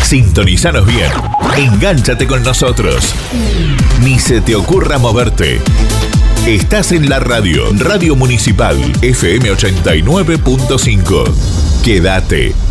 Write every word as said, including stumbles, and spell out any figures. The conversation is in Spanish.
Sintonizanos bien. Engánchate con nosotros. Ni se te ocurra moverte. Estás en la radio, Radio Municipal, F M ochenta y nueve punto cinco. Quédate.